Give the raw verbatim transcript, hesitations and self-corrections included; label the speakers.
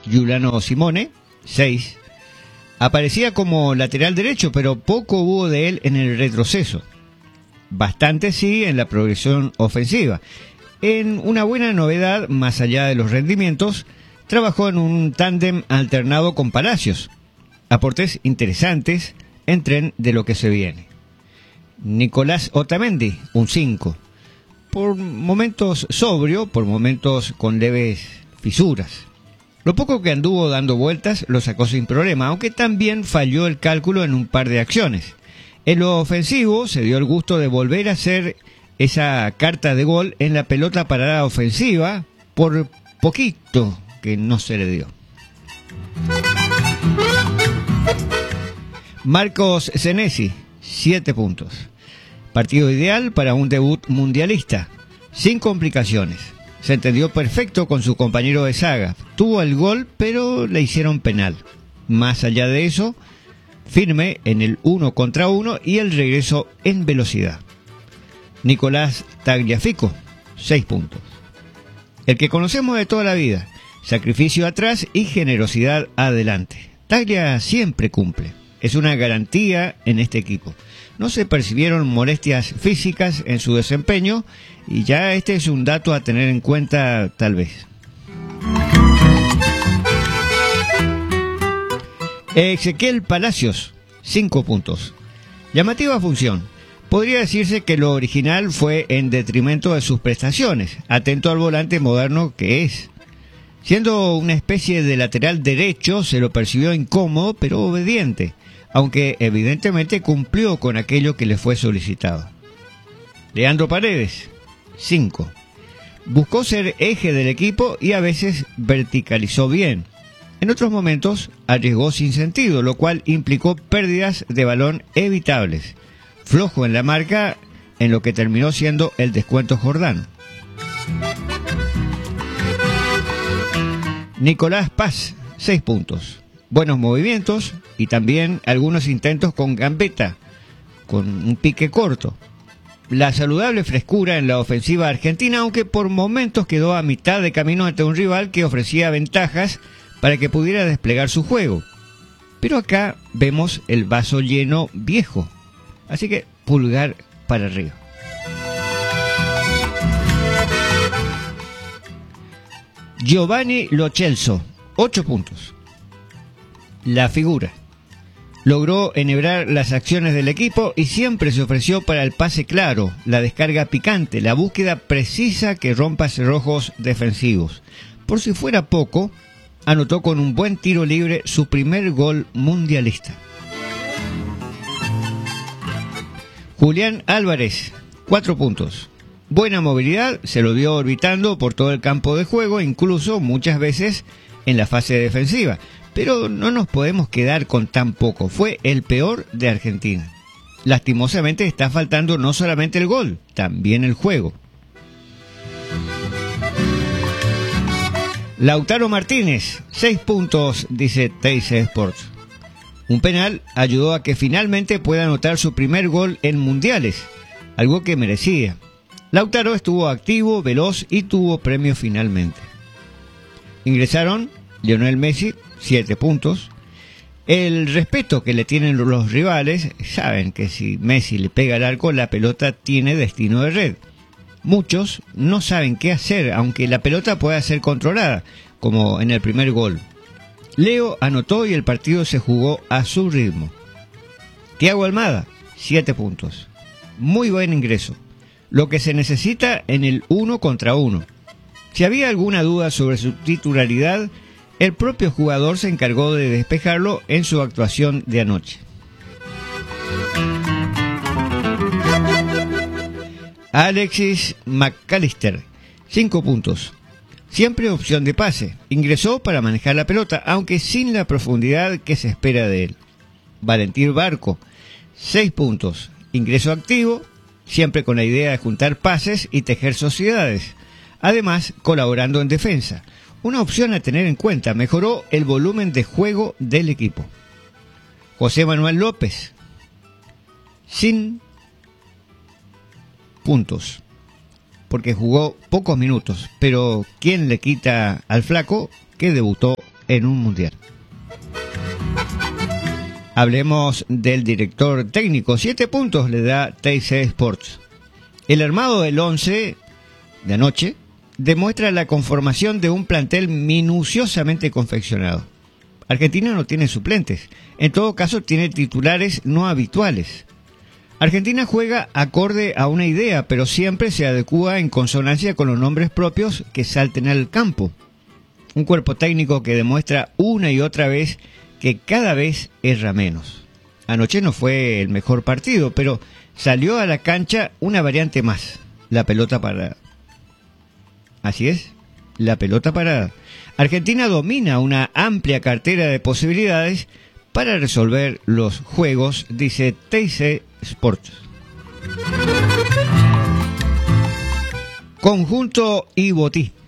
Speaker 1: Giuliano Simone, seis. Aparecía como lateral derecho, pero poco hubo de él en el retroceso. Bastante sí en la progresión ofensiva. En una buena novedad, más allá de los rendimientos, trabajó en un tándem alternado con Palacios. Aportes interesantes en tren de lo que se viene. Nicolás Otamendi, un cinco. Por momentos sobrio, por momentos con leves fisuras. Lo poco que anduvo dando vueltas lo sacó sin problema, aunque también falló el cálculo en un par de acciones. En lo ofensivo se dio el gusto de volver a hacer esa carta de gol en la pelota parada ofensiva, por poquito que no se le dio. Marcos Senesi, siete puntos. Partido ideal para un debut mundialista, sin complicaciones. Se entendió perfecto con su compañero de saga. Tuvo el gol, pero le hicieron penal. Más allá de eso, firme en el uno contra uno y el regreso en velocidad. Nicolás Tagliafico, seis puntos. El que conocemos de toda la vida, sacrificio atrás y generosidad adelante. Taglia siempre cumple. Es una garantía en este equipo. No se percibieron molestias físicas en su desempeño y ya este es un dato a tener en cuenta tal vez. Ezequiel Palacios, cinco puntos. Llamativa función. Podría decirse que lo original fue en detrimento de sus prestaciones, atento al volante moderno que es. Siendo una especie de lateral derecho, se lo percibió incómodo pero obediente, aunque evidentemente cumplió con aquello que le fue solicitado. Leandro Paredes, cinco. Buscó ser eje del equipo y a veces verticalizó bien. En otros momentos arriesgó sin sentido, lo cual implicó pérdidas de balón evitables. Flojo en la marca en lo que terminó siendo el descuento jordano. Nicolás Paz, seis puntos. Buenos movimientos y también algunos intentos con gambeta, con un pique corto. La saludable frescura en la ofensiva argentina, aunque por momentos quedó a mitad de camino ante un rival que ofrecía ventajas para que pudiera desplegar su juego. Pero acá vemos el vaso lleno viejo, así que pulgar para arriba. Giovanni Lo Celso, ocho puntos. La figura. Logró enhebrar las acciones del equipo y siempre se ofreció para el pase claro, la descarga picante, la búsqueda precisa que rompa cerrojos defensivos. Por si fuera poco, anotó con un buen tiro libre su primer gol mundialista. Julián Álvarez, cuatro puntos. Buena movilidad, se lo vio orbitando por todo el campo de juego, incluso muchas veces en la fase defensiva. Pero no nos podemos quedar con tan poco. Fue el peor de Argentina. Lastimosamente está faltando no solamente el gol, también el juego. Lautaro Martínez, seis puntos, dice Teis Sports. Un penal ayudó a que finalmente pueda anotar su primer gol en mundiales, algo que merecía. Lautaro estuvo activo, veloz y tuvo premio finalmente. Ingresaron Lionel Messi, siete puntos. El respeto que le tienen los rivales, saben que si Messi le pega al arco, la pelota tiene destino de red. Muchos no saben qué hacer, aunque la pelota pueda ser controlada, como en el primer gol. Leo anotó y el partido se jugó a su ritmo. Thiago Almada, siete puntos. Muy buen ingreso. Lo que se necesita en el uno contra uno. Si había alguna duda sobre su titularidad, el propio jugador se encargó de despejarlo en su actuación de anoche. Alexis McAllister, cinco puntos. Siempre opción de pase. Ingresó para manejar la pelota, aunque sin la profundidad que se espera de él. Valentín Barco, seis puntos. Ingreso activo, siempre con la idea de juntar pases y tejer sociedades. Además, colaborando en defensa. Una opción a tener en cuenta, mejoró el volumen de juego del equipo. José Manuel López, sin puntos, porque jugó pocos minutos, pero ¿quién le quita al flaco que debutó en un mundial. Hablemos del director técnico. Siete puntos le da T I C Sports. El armado del once de anoche demuestra la conformación de un plantel minuciosamente confeccionado. Argentina no tiene suplentes. En todo caso, tiene titulares no habituales. Argentina juega acorde a una idea, pero siempre se adecúa en consonancia con los nombres propios que salten al campo. Un cuerpo técnico que demuestra una y otra vez que cada vez erra menos. Anoche no fue el mejor partido, pero salió a la cancha una variante más, la pelota parada. Así es, la pelota parada. Argentina domina una amplia cartera de posibilidades para resolver los juegos, dice T I C Sports. Conjunto Ibotí.